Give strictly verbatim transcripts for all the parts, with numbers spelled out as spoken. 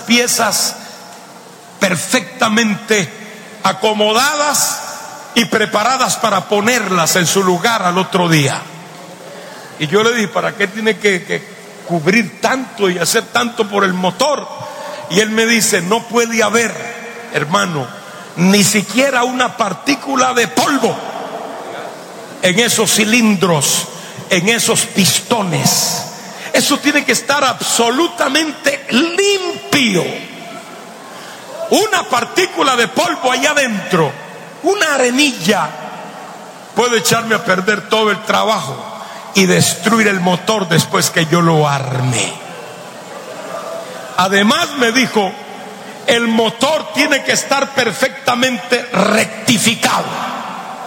piezas perfectamente acomodadas y preparadas para ponerlas en su lugar al otro día. Y yo le dije, ¿para qué tiene que, que cubrir tanto y hacer tanto por el motor? Y él me dice, no puede haber, hermano, ni siquiera una partícula de polvo en esos cilindros, en esos pistones. Eso tiene que estar absolutamente limpio. Una partícula de polvo allá adentro, una arenilla, puede echarme a perder todo el trabajo y destruir el motor después que yo lo arme. Además me dijo, el motor tiene que estar perfectamente rectificado.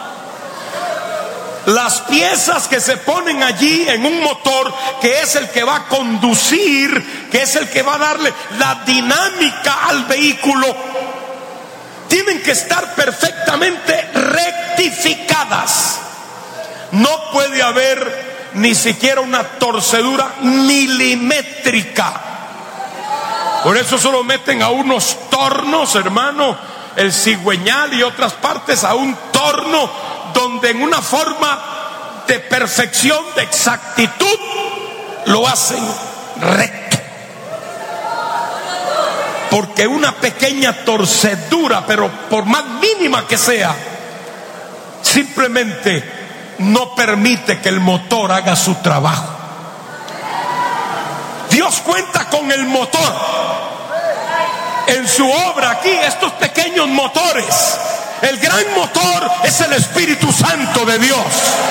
Las piezas que se ponen allí en un motor, que es el que va a conducir, que es el que va a darle la dinámica al vehículo, tienen que estar perfectamente rectificadas. No puede haber ni siquiera una torcedura milimétrica. Por eso solo meten a unos tornos, hermano, el cigüeñal y otras partes, a un torno donde en una forma de perfección, de exactitud, lo hacen recto. Porque una pequeña torcedura, pero por más mínima que sea, simplemente no permite que el motor haga su trabajo. Dios cuenta con el motor en su obra aquí, estos pequeños motores. El gran motor es el Espíritu Santo de Dios.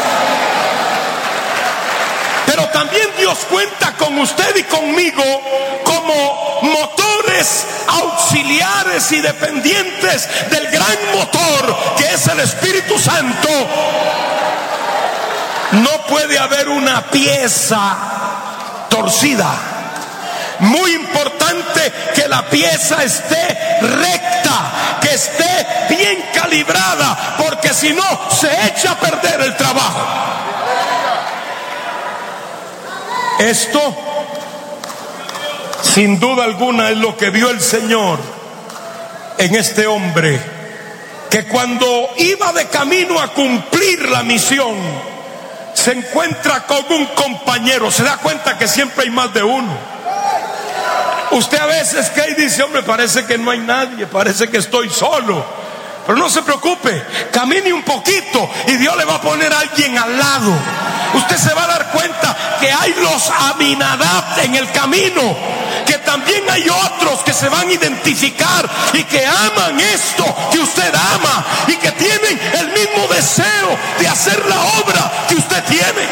Pero también Dios cuenta con usted y conmigo como motores auxiliares y dependientes del gran motor que es el Espíritu Santo. No puede haber una pieza torcida. Muy importante que la pieza esté recta, que esté bien calibrada, porque si no se echa a perder el trabajo. Esto, sin duda alguna, es lo que vio el Señor en este hombre, que cuando iba de camino a cumplir la misión, se encuentra con un compañero. Se da cuenta que siempre hay más de uno. Usted a veces que dice, hombre, parece que no hay nadie, parece que estoy solo. Pero no se preocupe, camine un poquito y Dios le va a poner a alguien al lado. Usted se va a dar cuenta que hay los Aminadab en el camino, que también hay otros que se van a identificar y que aman esto que usted ama y que tienen el mismo deseo de hacer la obra que usted tiene.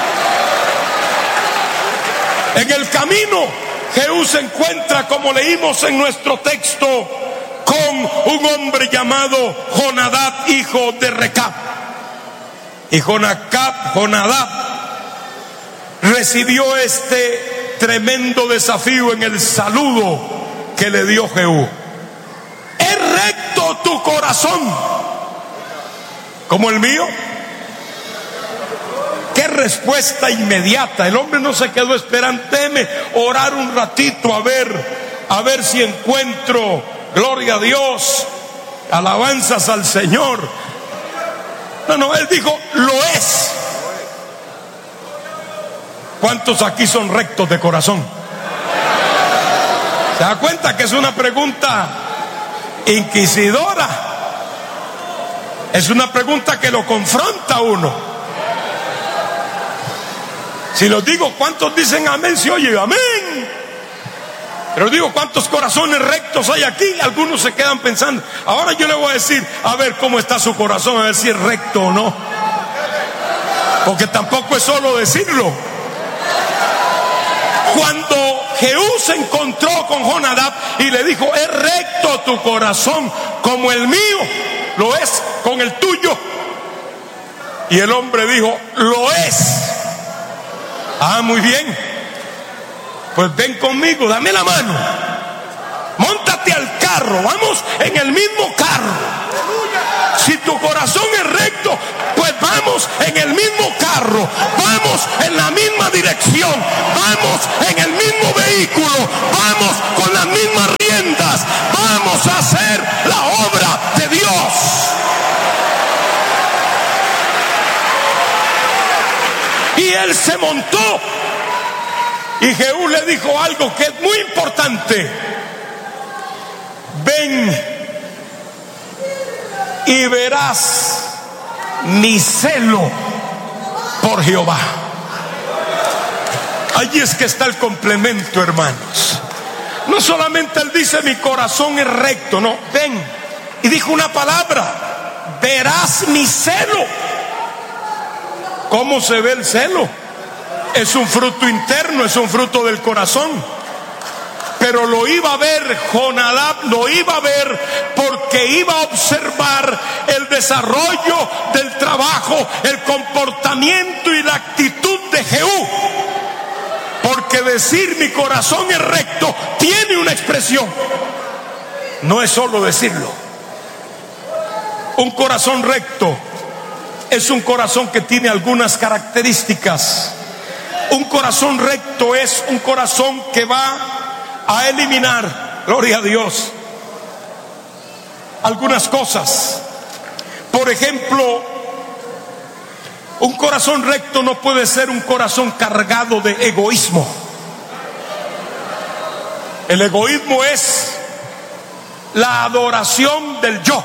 En el camino, Jehú se encuentra, como leímos en nuestro texto, con un hombre llamado Jonadab, hijo de Recab. Y Jonadab, Jonadab recibió este tremendo desafío en el saludo que le dio Jehú. ¿Es recto tu corazón como el mío? Qué respuesta inmediata. El hombre no se quedó esperando. Déjeme orar un ratito a ver, a ver si encuentro, gloria a Dios, alabanzas al Señor. No, no, él dijo, lo es. ¿Cuántos aquí son rectos de corazón? ¿Se da cuenta que es una pregunta inquisidora? Es una pregunta que lo confronta a uno. Si los digo, ¿cuántos dicen amén? Si oye, amén. Pero digo, ¿cuántos corazones rectos hay aquí? Algunos se quedan pensando. Ahora yo le voy a decir, a ver cómo está su corazón, a ver si es recto o no. Porque tampoco es solo decirlo. Cuando Jehú se encontró con Jonadab y le dijo, es recto tu corazón como el mío, lo es con el tuyo. Y el hombre dijo, lo es. Ah, muy bien. Pues ven conmigo, dame la mano. Móntate al carro, vamos en el mismo carro. Si tu corazón es recto, pues vamos en el mismo carro, vamos en la misma dirección, vamos en el mismo vehículo, vamos con las mismas vamos a hacer la obra de Dios. Y él se montó. Y Jehú le dijo algo que es muy importante. Ven y verás mi celo por Jehová. Allí es que está el complemento, hermanos. No solamente él dice mi corazón es recto, no, ven. Y dijo una palabra: verás mi celo. ¿Cómo se ve el celo? Es un fruto interno, es un fruto del corazón. Pero lo iba a ver Jonadab, lo iba a ver porque iba a observar el desarrollo del trabajo, el comportamiento y la actitud de Jehú. Porque decir mi corazón es recto tiene una expresión. No es solo decirlo. Un corazón recto es un corazón que tiene algunas características. Un corazón recto es un corazón que va a eliminar, gloria a Dios, algunas cosas. Por ejemplo, un corazón recto no puede ser un corazón cargado de egoísmo. El egoísmo es la adoración del yo.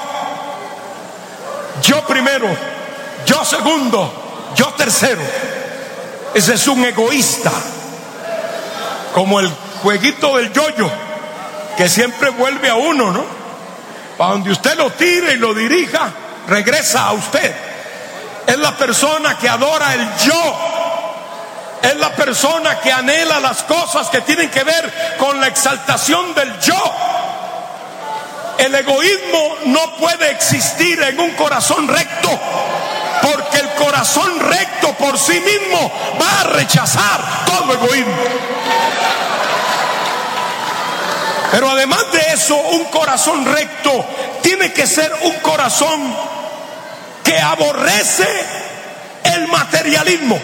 Yo primero, yo segundo, yo tercero. Ese es un egoísta. Como el jueguito del yoyo, que siempre vuelve a uno, ¿no? Para donde usted lo tire y lo dirija, regresa a usted. Es la persona que adora el yo. Es la persona que anhela las cosas que tienen que ver con la exaltación del yo. El egoísmo no puede existir en un corazón recto, porque el corazón recto por sí mismo va a rechazar todo egoísmo. Pero además de eso, un corazón recto tiene que ser un corazón que aborrece el materialismo.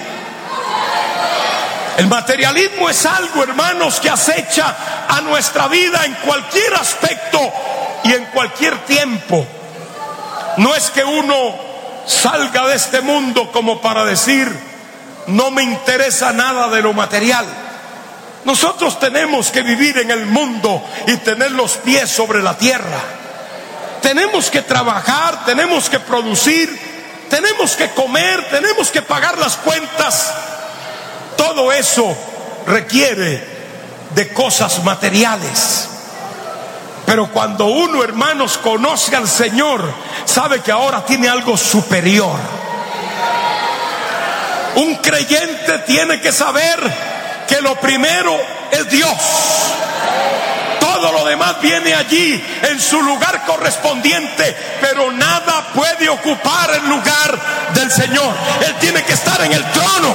El materialismo es algo, hermanos, que acecha a nuestra vida en cualquier aspecto y en cualquier tiempo. No es que uno salga de este mundo como para decir: no me interesa nada de lo material. Nosotros tenemos que vivir en el mundo y tener los pies sobre la tierra. Tenemos que trabajar, tenemos que producir, tenemos que comer, tenemos que pagar las cuentas. Todo eso requiere de cosas materiales. Pero cuando uno, hermanos, conoce al Señor, sabe que ahora tiene algo superior. Un creyente tiene que saber que lo primero es Dios. Todo lo demás viene allí en su lugar correspondiente, pero nada puede ocupar el lugar del Señor. Él tiene que estar en el trono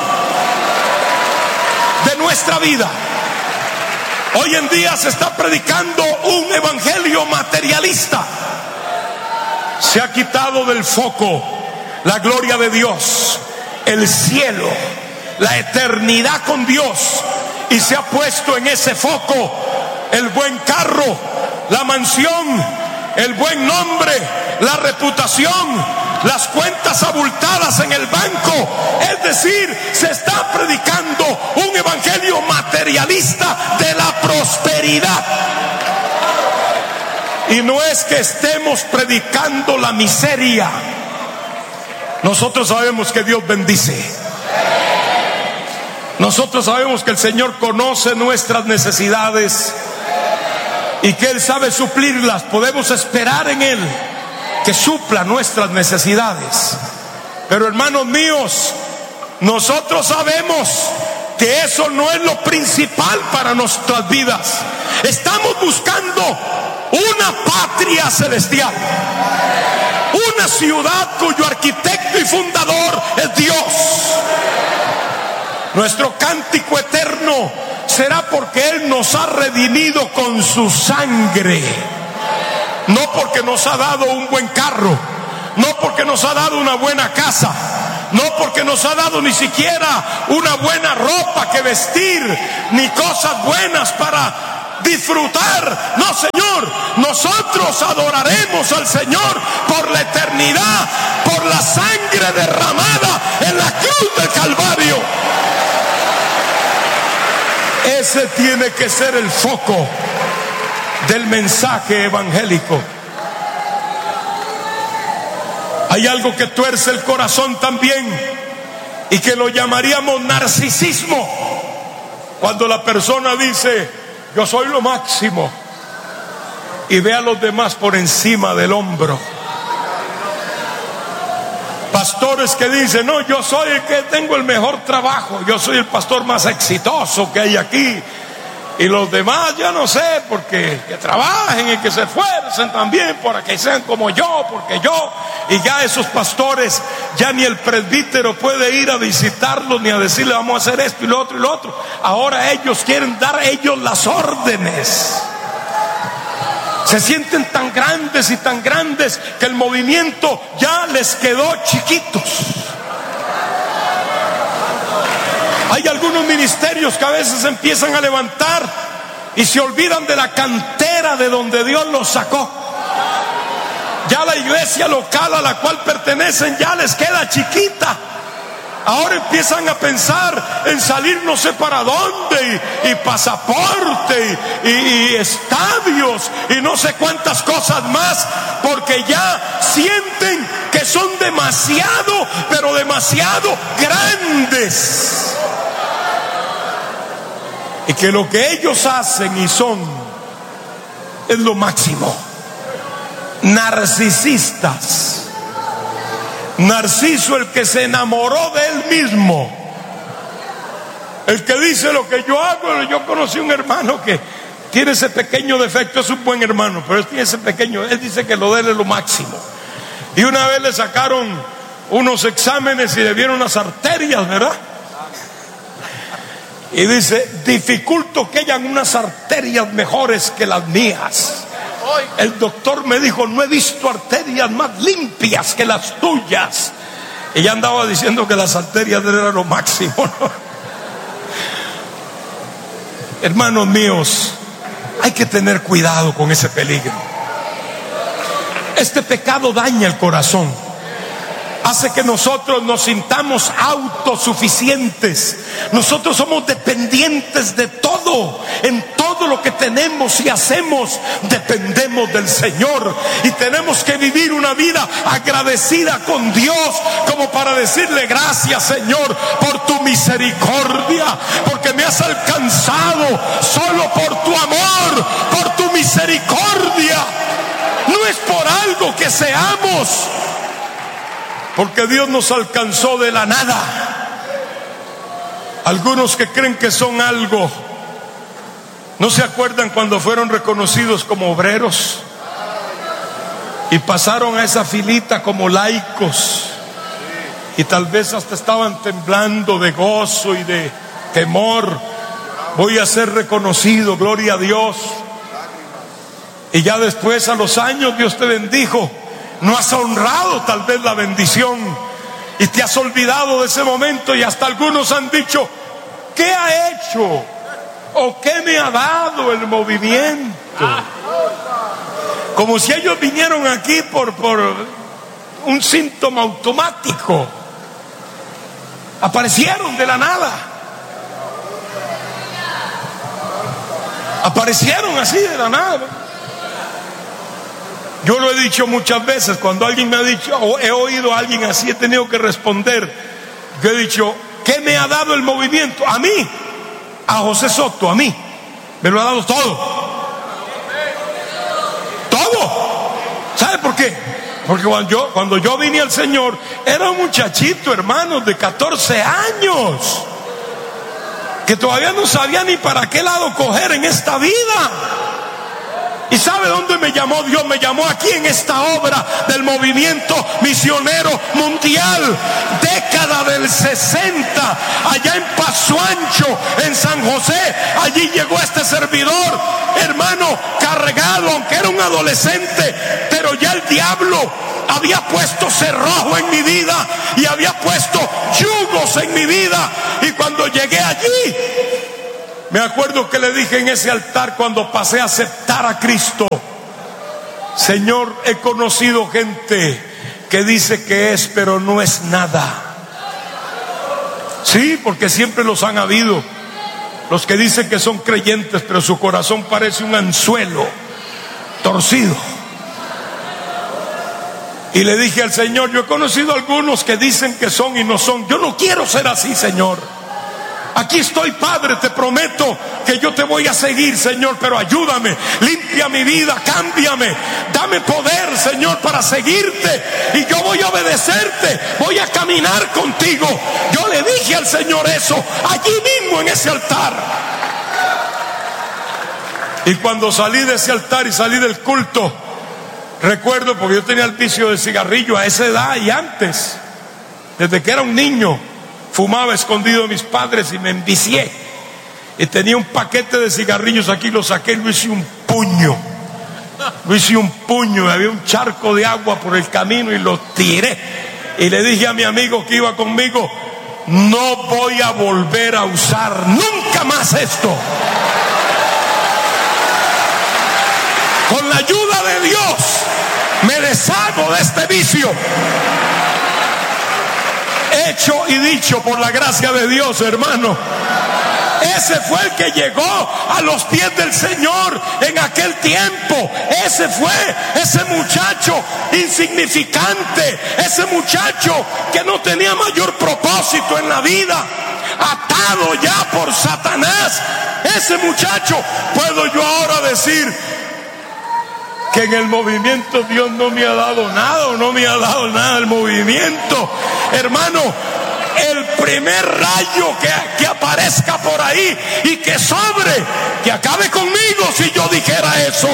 de nuestra vida. Hoy en día se está predicando un evangelio materialista. Se ha quitado del foco la gloria de Dios, el cielo, la eternidad con Dios, y se ha puesto en ese foco el buen carro, la mansión, el buen nombre, la reputación, las cuentas abultadas en el banco. Es decir, se está predicando un evangelio materialista de la prosperidad. Y no es que estemos predicando la miseria. Nosotros sabemos que Dios bendice. Nosotros sabemos que el Señor conoce nuestras necesidades y que Él sabe suplirlas. Podemos esperar en Él que supla nuestras necesidades. Pero, hermanos míos, nosotros sabemos que eso no es lo principal para nuestras vidas. Estamos buscando una patria celestial, una ciudad cuyo arquitecto y fundador es Dios. Nuestro cántico eterno será porque Él nos ha redimido con su sangre. No porque nos ha dado un buen carro, no porque nos ha dado una buena casa, no porque nos ha dado ni siquiera una buena ropa que vestir, ni cosas buenas para disfrutar. No, Señor, nosotros nosotros adoraremos al Señor por la eternidad, por la sangre derramada en la cruz del Calvario. Ese tiene que ser el foco del mensaje evangélico. Hay algo que tuerce el corazón también y que lo llamaríamos narcisismo. Cuando la persona dice: yo soy lo máximo, y ve a los demás por encima del hombro. Pastores que dicen: no, yo soy el que tengo el mejor trabajo, yo soy el pastor más exitoso que hay aquí, y los demás yo no sé, porque que trabajen y que se esfuercen también para que sean como yo, porque yo. Y ya esos pastores, ya ni el presbítero puede ir a visitarlos ni a decirle: vamos a hacer esto y lo otro y lo otro. Ahora ellos quieren dar ellos las órdenes. Se sienten tan grandes y tan grandes que el movimiento ya les quedó chiquitos. Hay algunos ministerios que a veces empiezan a levantar y se olvidan de la cantera de donde Dios los sacó. Ya la iglesia local a la cual pertenecen ya les queda chiquita. Ahora empiezan a pensar en salir no sé para dónde, y, y pasaporte, y, y, y estadios, y no sé cuántas cosas más, porque ya sienten que son demasiado, pero demasiado grandes. Y que lo que ellos hacen y son es lo máximo. Narcisistas. Narciso, el que se enamoró de él mismo, el que dice: lo que yo hago. Yo conocí un hermano que tiene ese pequeño defecto, es un buen hermano, pero él tiene ese pequeño, él dice que lo de él es lo máximo. Y una vez le sacaron unos exámenes y le vieron las arterias, ¿verdad? Y dice: dificulto que hayan unas arterias mejores que las mías. El doctor me dijo: no he visto arterias más limpias que las tuyas. Y ya andaba diciendo que las arterias eran lo máximo, ¿no? Hermanos míos, hay que tener cuidado con ese peligro. Este pecado daña el corazón, hace que nosotros nos sintamos autosuficientes. Nosotros somos dependientes de todo. En todo lo que tenemos y hacemos dependemos del Señor, y tenemos que vivir una vida agradecida con Dios, como para decirle: gracias, Señor, por tu misericordia, porque me has alcanzado solo por tu amor, por tu misericordia. No es por algo que seamos, porque Dios nos alcanzó de la nada. Algunos que creen que son algo, ¿no se acuerdan cuando fueron reconocidos como obreros y pasaron a esa filita como laicos, y tal vez hasta estaban temblando de gozo y de temor? Voy a ser reconocido, gloria a Dios. Y ya después, a los años, Dios te bendijo. No has honrado tal vez la bendición y te has olvidado de ese momento, y hasta algunos han dicho: ¿qué ha hecho o qué me ha dado el movimiento? Como si ellos vinieron aquí por, por un síntoma automático. Aparecieron de la nada. Aparecieron así de la nada. Yo lo he dicho muchas veces, cuando alguien me ha dicho, o he oído a alguien así, he tenido que responder. Yo he dicho: ¿qué me ha dado el movimiento? A mí, a José Soto, a mí, me lo ha dado todo. Todo. ¿Sabe por qué? Porque cuando yo, cuando yo vine al Señor, era un muchachito, hermanos, de catorce años, que todavía no sabía ni para qué lado coger en esta vida. ¿Y sabe dónde me llamó Dios? Me llamó aquí, en esta obra del movimiento misionero mundial, década del sesenta, allá en Paso Ancho, en San José. Allí llegó este servidor, hermano, cargado, aunque era un adolescente, pero ya el diablo había puesto cerrojo en mi vida y había puesto yugos en mi vida. Y cuando llegué allí, me acuerdo que le dije en ese altar, cuando pasé a aceptar a Cristo: Señor, he conocido gente que dice que es, pero no es nada. Sí, porque siempre los han habido. Los que dicen que son creyentes, pero su corazón parece un anzuelo torcido. Y le dije al Señor, yo he conocido algunos que dicen que son y no son. Yo no quiero ser así, Señor. Aquí estoy, Padre, te prometo que yo te voy a seguir, Señor, pero ayúdame, limpia mi vida, cámbiame, dame poder, Señor, para seguirte, y yo voy a obedecerte, voy a caminar contigo. Yo le dije al Señor eso, allí mismo en ese altar. Y cuando salí de ese altar y salí del culto, recuerdo, porque yo tenía el vicio del cigarrillo a esa edad y antes, desde que era un niño, fumaba escondido de mis padres y me envicié. Y tenía un paquete de cigarrillos aquí, lo saqué y lo hice un puño. Lo hice un puño, había un charco de agua por el camino y lo tiré. Y le dije a mi amigo que iba conmigo, no voy a volver a usar nunca más esto. Con la ayuda de Dios me deshago de este vicio. Hecho y dicho por la gracia de Dios, hermano. Ese fue el que llegó a los pies del Señor en aquel tiempo. Ese fue ese muchacho insignificante, ese muchacho que no tenía mayor propósito en la vida, atado ya por Satanás. Ese muchacho, puedo yo ahora decir que en el movimiento Dios no me ha dado nada, o no me ha dado nada el movimiento. Hermano, el primer rayo que, que aparezca por ahí y que sobre, que acabe conmigo si yo dijera eso.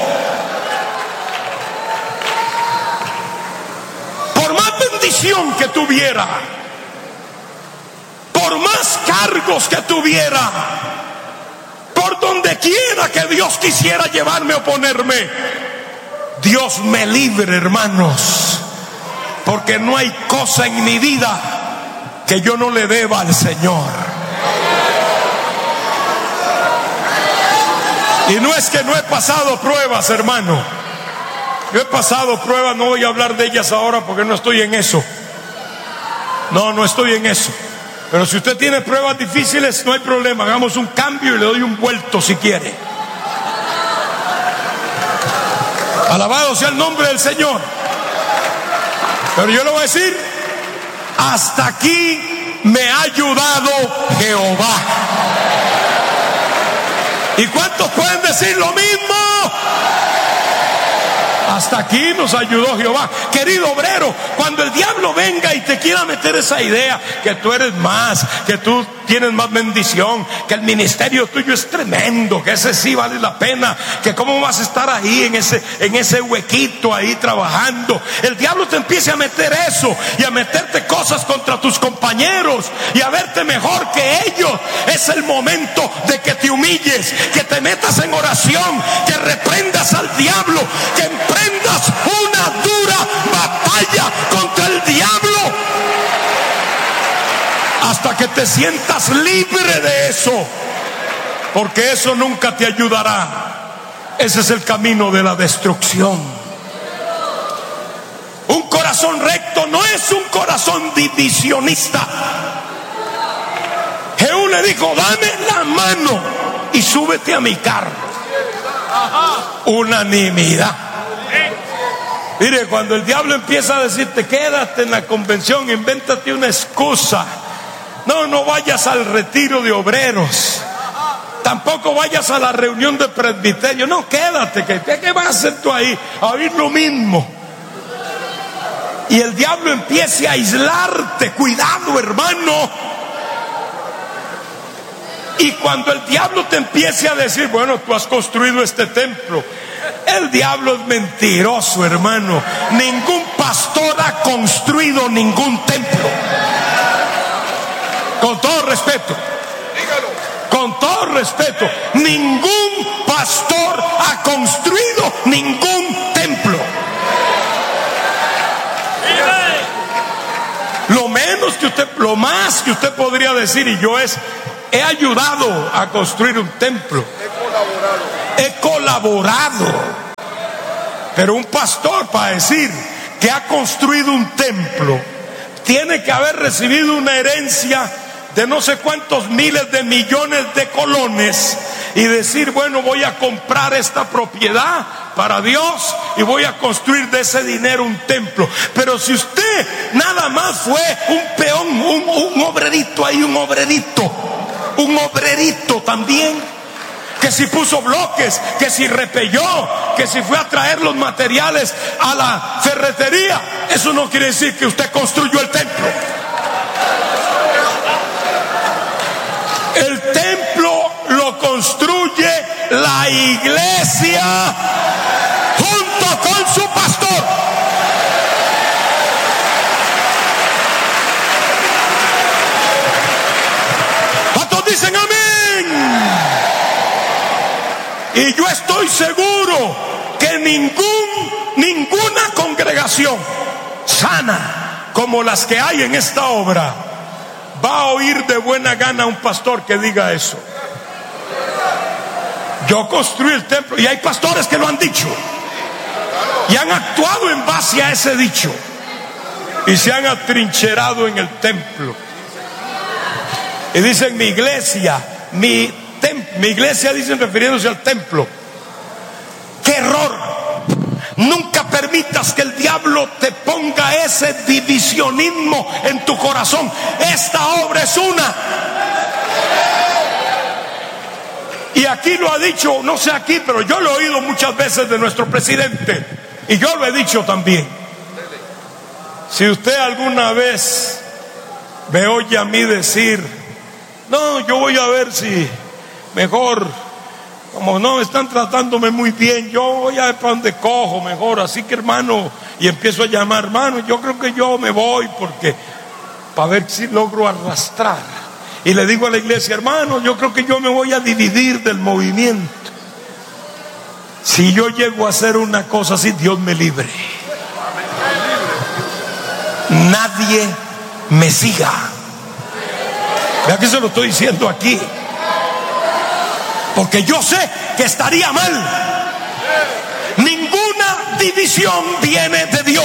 Por más bendición que tuviera, por más cargos que tuviera, por donde quiera que Dios quisiera llevarme o ponerme, Dios me libre, hermanos, porque no hay cosa en mi vida que yo no le deba al Señor. Y no es que no he pasado pruebas, hermano. Yo he pasado pruebas, no voy a hablar de ellas ahora porque no estoy en eso. No, no estoy en eso. Pero si usted tiene pruebas difíciles, no hay problema, hagamos un cambio y le doy un vuelto si quiere. Alabado sea el nombre del Señor. Pero yo le voy a decir, hasta aquí me ha ayudado Jehová. ¿Y cuántos pueden decir lo mismo? Hasta aquí nos ayudó Jehová. Querido obrero, cuando el diablo venga y te quiera meter esa idea que tú eres más, que tú tienes más bendición, que el ministerio tuyo es tremendo, que ese sí vale la pena, que cómo vas a estar ahí en ese, en ese huequito ahí trabajando, el diablo te empiece a meter eso y a meterte cosas contra tus compañeros y a verte mejor que ellos. Es el momento de que te humilles, que te metas en oración, que reprendas al diablo, que emprendas una dura batalla contra el diablo hasta que te sientas libre de eso, porque eso nunca te ayudará. Ese es el camino de la destrucción. Un corazón recto no es un corazón divisionista. Jehú le dijo, dame la mano y súbete a mi carro. Unanimidad. Mire, cuando el diablo empieza a decirte quédate en la convención, invéntate una excusa. No, no vayas al retiro de obreros, tampoco vayas a la reunión de presbiterio. No, quédate, que ¿qué vas a hacer tú ahí? A oír lo mismo. Y el diablo empiece a aislarte. Cuidado, hermano. Y cuando el diablo te empiece a decir, bueno, tú has construido este templo, el diablo es mentiroso, hermano. Ningún pastor ha construido ningún templo. Con todo respeto, con todo respeto, ningún pastor ha construido ningún templo. Lo menos que usted, lo más que usted podría decir, y yo es, he ayudado a construir un templo. He colaborado. He colaborado. Pero un pastor, para decir que ha construido un templo, tiene que haber recibido una herencia de no sé cuántos miles de millones de colones y decir, bueno, voy a comprar esta propiedad para Dios y voy a construir de ese dinero un templo. Pero si usted nada más fue un peón, un, un obrerito ahí, un obrerito, un obrerito también, que si puso bloques, que si repelló, que si fue a traer los materiales a la ferretería, eso no quiere decir que usted construyó el templo. El templo lo construye la iglesia junto con su pastor. ¿Cuántos dicen amén? Y yo estoy seguro que ningún, ninguna congregación sana como las que hay en esta obra va a oír de buena gana a un pastor que diga eso. Yo construí el templo, y hay pastores que lo han dicho y han actuado en base a ese dicho y se han atrincherado en el templo y dicen mi iglesia, mi, tem- mi iglesia dicen refiriéndose al templo. ¡Qué error! Nunca permitas que el diablo te ponga ese divisionismo en tu corazón. Esta obra es una. Y aquí lo ha dicho, no sé aquí, pero yo lo he oído muchas veces de nuestro presidente. Y yo lo he dicho también. Si usted alguna vez me oye a mí decir, no, yo voy a ver si mejor, como no están tratándome muy bien, yo voy a ver para donde cojo mejor, así que hermano, y empiezo a llamar, hermano, yo creo que yo me voy porque para ver si logro arrastrar. Y le digo a la iglesia, hermano, yo creo que yo me voy a dividir del movimiento. Si yo llego a hacer una cosa así, Dios me libre. Nadie me siga. Vea que se lo estoy diciendo aquí, porque yo sé que estaría mal. Ninguna división viene de Dios.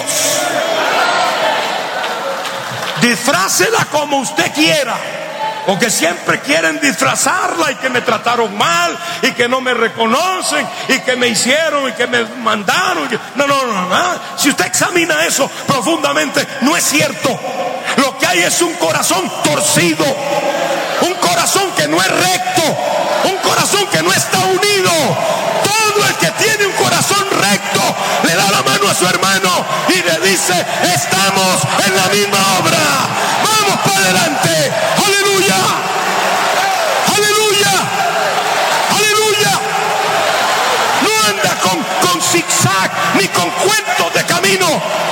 Disfrácela como usted quiera, porque siempre quieren disfrazarla y que me trataron mal y que no me reconocen y que me hicieron y que me mandaron. No, no, no, no. Si usted examina eso profundamente, no es cierto. Lo que hay es un corazón torcido, un corazón que no es recto, un corazón que no está unido. Todo el que tiene un corazón recto le da la mano a su hermano y le dice, estamos en la misma obra, vamos para adelante. Aleluya, aleluya, aleluya. No anda con, con zigzag ni con cuentos de camino.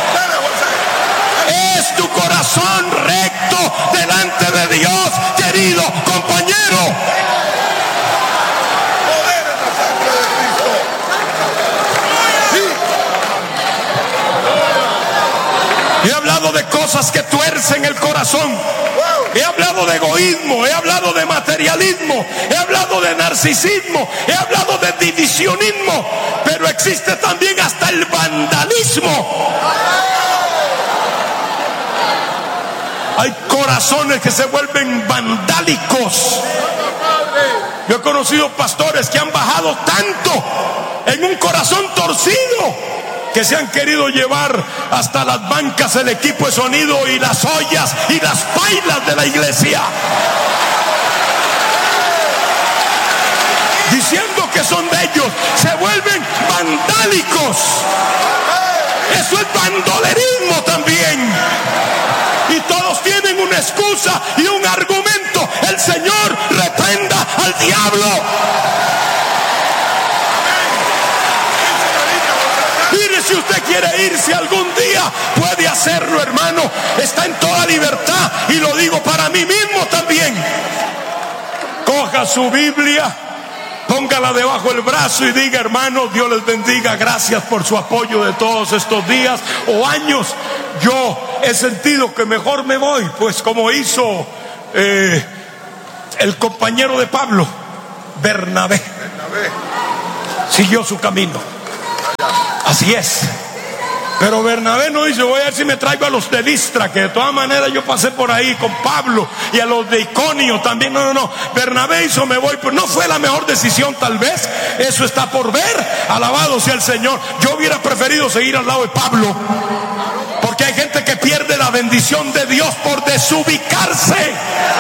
Es tu corazón recto delante de Dios, querido compañero. He hablado de cosas que tuercen el corazón. He hablado de egoísmo, he hablado de materialismo, he hablado de narcisismo, he hablado de divisionismo, pero existe también hasta el vandalismo. Hay corazones que se vuelven vandálicos. Yo he conocido pastores que han bajado tanto en un corazón torcido que se han querido llevar hasta las bancas el equipo de sonido y las ollas y las pailas de la iglesia, diciendo que son de ellos. Se vuelven vandálicos. Eso es bandolerismo también. Y todos tienen una excusa y un argumento. El Señor reprenda al diablo. Mire, si usted quiere irse algún día, puede hacerlo, hermano. Está en toda libertad, y lo digo para mí mismo también. Coja su Biblia, póngala debajo del brazo y diga, hermano, Dios les bendiga, gracias por su apoyo de todos estos días o años. Yo he sentido que mejor me voy, pues como hizo eh, el compañero de Pablo, Bernabé, siguió su camino. Así es. Pero Bernabé no dice, voy a ver si me traigo a los de Listra, que de todas maneras yo pasé por ahí con Pablo, y a los de Iconio también. No, no, no. Bernabé hizo, me voy, pero no fue la mejor decisión tal vez. Eso está por ver. Alabado sea el Señor. Yo hubiera preferido seguir al lado de Pablo, porque hay gente que pierde la bendición de Dios por desubicarse.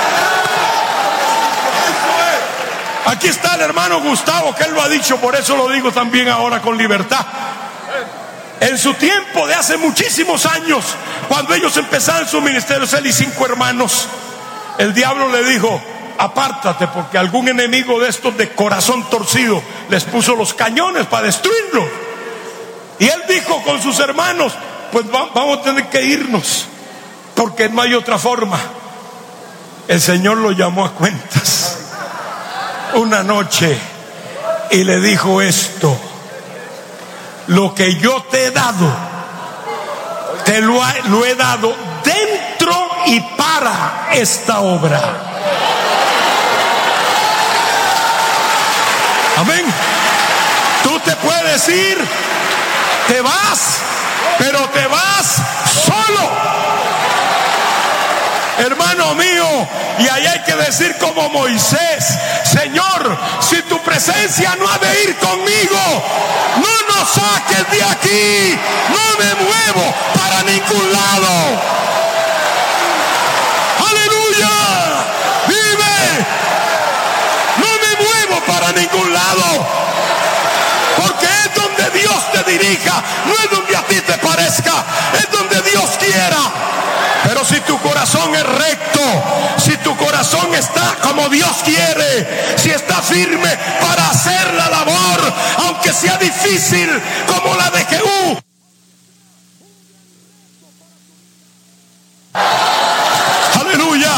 Aquí está el hermano Gustavo, que él lo ha dicho, por eso lo digo también ahora con libertad. En su tiempo de hace muchísimos años, cuando ellos empezaron su ministerio, él y cinco hermanos, el diablo le dijo, apártate, porque algún enemigo de estos de corazón torcido les puso los cañones para destruirlo. Y él dijo con sus hermanos, pues vamos a tener que irnos, porque no hay otra forma. El Señor lo llamó a cuentas una noche y le dijo esto: lo que yo te he dado, te lo, ha, lo he dado dentro y para esta obra. Amén. Tú te puedes ir, te vas, pero te vas solo, hermano mío. Y ahí hay que decir como Moisés: Señor, si tu presencia no ha de ir conmigo, no nos saques de aquí, no me muevo para ningún lado. Aleluya, vive, no me muevo para ningún lado, porque es donde Dios te dirija, no es donde a ti te parezca, es donde Dios quiera. Pero si tu corazón es recto, si tu corazón está como Dios quiere, si está firme para hacer la labor, aunque sea difícil como la de Jehú. Aleluya,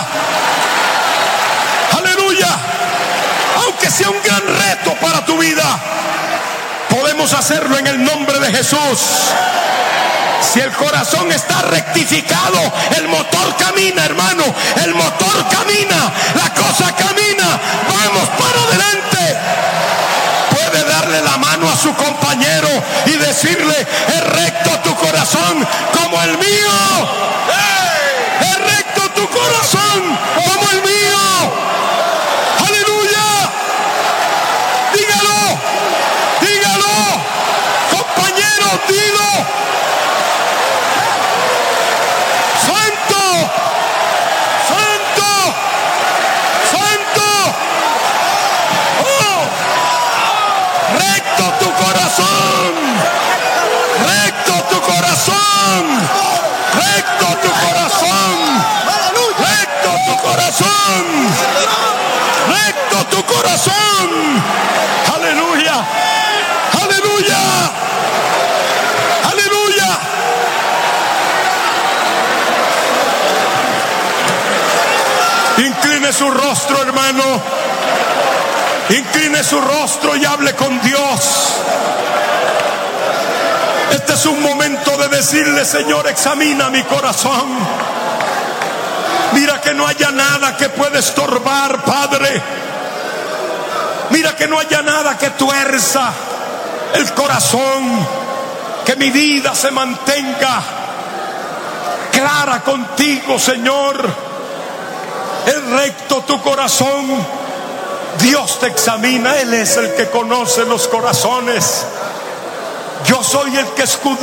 aleluya. Aunque sea un gran reto para tu vida, podemos hacerlo en el nombre de Jesús. Si el corazón está rectificado, el motor camina, hermano. El motor camina, la cosa camina. Vamos para adelante. Puede darle la mano a su compañero y decirle: es recto tu corazón como el mío. Es recto tu corazón como el mío. Aleluya. Dígalo, dígalo, compañero, dilo. Recto tu corazón. Aleluya, aleluya, aleluya. Incline su rostro, hermano. Incline su rostro y hable con Dios. Este es un momento de decirle: Señor, examina mi corazón. Mira que no haya nada que pueda estorbar, Padre. Mira que no haya nada que tuerza el corazón. Que mi vida se mantenga clara contigo, Señor. Es recto tu corazón. Dios te examina. Él es el que conoce los corazones. Yo soy el que escudriña